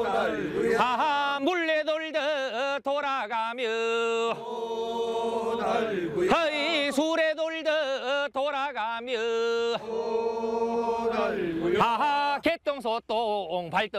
하하 물레 돌듯 돌아가며 허이 수레 돌듯 돌아가며 하하 개똥소똥 발등